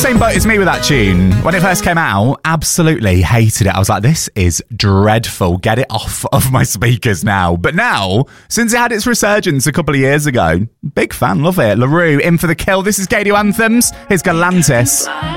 same boat as me with that tune. When it first came out, absolutely hated it. I was like, this is dreadful. Get it off of my speakers now. But now, since it had its resurgence a couple of years ago, big fan, love it. LaRue, in for the kill. This is Gadio Anthems. Here's Galantis.